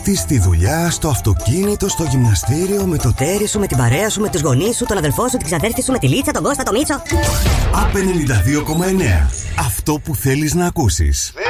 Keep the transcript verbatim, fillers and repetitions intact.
Τι στη δουλειά, στο αυτοκίνητο, στο γυμναστήριο, με το τέρι σου, με την παρέα σου, με τους γονείς σου, τον αδελφό σου, την ξαδέρφη σου, με τη Λίτσα, τον Κώστα, τον Μίτσο. Απ' ενενήντα δύο κόμμα εννέα. Αυτό που θέλεις να ακούσεις.